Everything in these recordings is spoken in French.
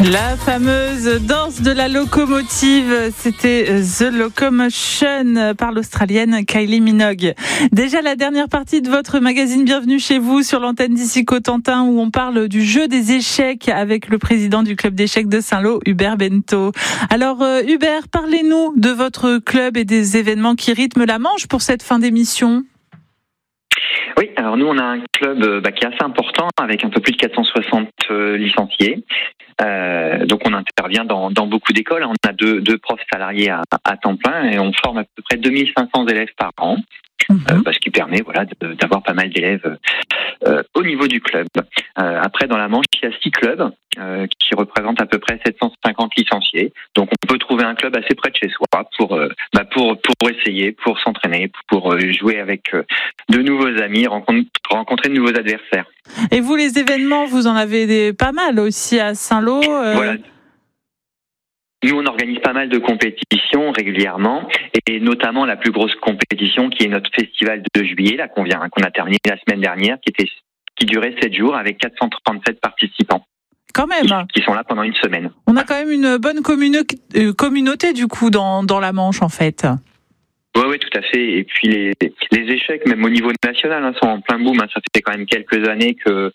La fameuse danse de la locomotive, c'était The Locomotion par l'Australienne Kylie Minogue. Déjà la dernière partie de votre magazine Bienvenue chez vous sur l'antenne d'ici Cotentin où on parle du jeu des échecs avec le président du club d'échecs de Saint-Lô, Hubert Bento. Alors Hubert, parlez-nous de votre club et des événements qui rythment la Manche pour cette fin d'émission. Oui, alors nous on a un club qui est assez important avec un peu plus de 460 licenciés. Donc on intervient dans beaucoup d'écoles. On a deux profs salariés à temps plein et on forme à peu près 2500 élèves par an. Ce qui permet d'avoir pas mal d'élèves au niveau du club. Après, dans la Manche, il y a 6 clubs qui représentent à peu près 750 licenciés. Donc, on peut trouver un club assez près de chez soi pour essayer, pour s'entraîner, pour jouer avec de nouveaux amis, rencontrer de nouveaux adversaires. Et vous, les événements, vous en avez pas mal aussi à Saint-Lô. Voilà. Nous, on organise pas mal de compétitions régulièrement, et notamment la plus grosse compétition qui est notre festival de juillet, là qu'on a terminé la semaine dernière, qui durait 7 jours avec 437 participants. Quand même. Qui sont là pendant une semaine. On a quand même une bonne communauté du coup dans la Manche en fait. Oui, tout à fait. Et puis les échecs, même au niveau national, sont en plein boom. Ça fait quand même quelques années que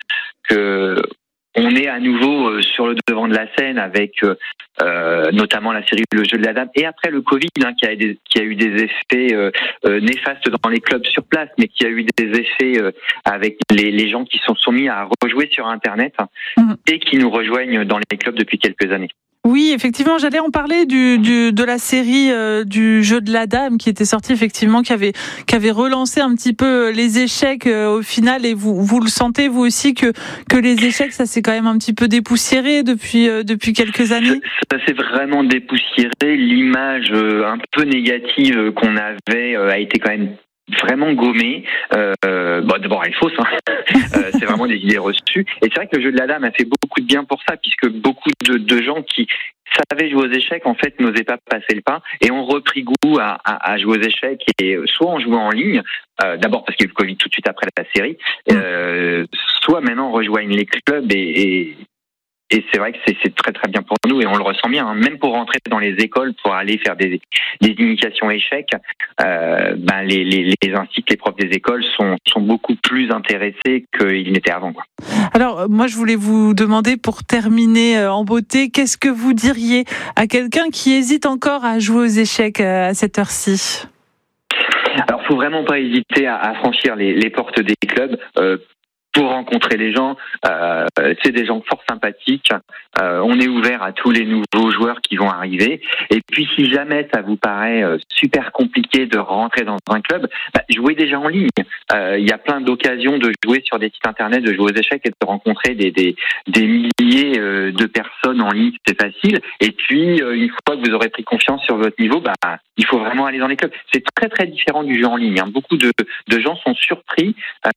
on est à nouveau sur le devant de la scène avec notamment la série Le Jeu de la Dame et après le Covid qui a eu des effets néfastes dans les clubs sur place, mais qui a eu des effets avec les gens qui sont mis à rejouer sur Internet et qui nous rejoignent dans les clubs depuis quelques années. Oui, effectivement, j'allais en parler de la série du Jeu de la Dame qui était sortie effectivement, qui avait relancé un petit peu les échecs au final. Et vous le sentez vous aussi que les échecs, ça s'est quand même un petit peu dépoussiéré depuis quelques années. Ça s'est vraiment dépoussiéré. L'image un peu négative qu'on avait a été quand même vraiment gommée. D'abord elle est fausse, c'est vraiment des idées reçues. Et c'est vrai que le Jeu de la Dame a fait beaucoup de bien pour ça, puisque beaucoup de gens qui savaient jouer aux échecs en fait n'osaient pas passer le pas et ont repris goût à jouer aux échecs, et soit en jouant en ligne, d'abord parce qu'il y a eu le Covid tout de suite après la série, soit maintenant rejoignent les clubs et c'est vrai que c'est très très bien pour nous et on le ressent bien, même pour rentrer dans les écoles, pour aller faire des initiations échecs, les instituts, les profs des écoles sont beaucoup plus intéressés qu'ils n'étaient avant, quoi. Alors moi je voulais vous demander, pour terminer en beauté, qu'est-ce que vous diriez à quelqu'un qui hésite encore à jouer aux échecs à cette heure-ci? Alors faut vraiment pas hésiter à franchir les portes des clubs. Pour rencontrer les gens, c'est des gens fort sympathiques. On est ouvert à tous les nouveaux joueurs qui vont arriver. Et puis, si jamais ça vous paraît super compliqué de rentrer dans un club, jouez déjà en ligne. Il y a plein d'occasions de jouer sur des sites internet, de jouer aux échecs et de rencontrer des milliers de personnes en ligne. C'est facile. Et puis, une fois que vous aurez pris confiance sur votre niveau, il faut vraiment aller dans les clubs. C'est très très différent du jeu en ligne. Beaucoup de gens sont surpris.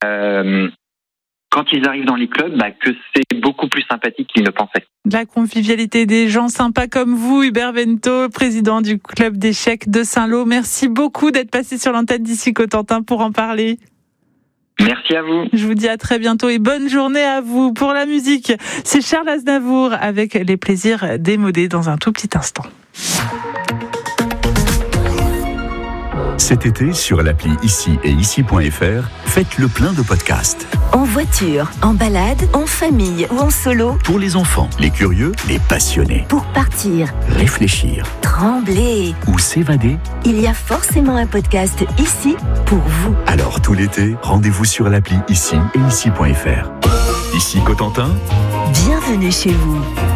Quand ils arrivent dans les clubs, que c'est beaucoup plus sympathique qu'ils ne pensaient. La convivialité des gens sympas comme vous, Hubert Bento, président du club d'échecs de Saint-Lô. Merci beaucoup d'être passé sur l'antenne d'ici Cotentin pour en parler. Merci à vous. Je vous dis à très bientôt et bonne journée à vous. Pour la musique, c'est Charles Aznavour avec Les plaisirs démodés dans un tout petit instant. Cet été, sur l'appli Ici et Ici.fr, faites le plein de podcasts. En voiture, en balade, en famille ou en solo. Pour les enfants, les curieux, les passionnés. Pour partir, réfléchir, trembler ou s'évader. Il y a forcément un podcast ici pour vous. Alors tout l'été, rendez-vous sur l'appli Ici et Ici.fr. Ici Cotentin. Bienvenue chez vous.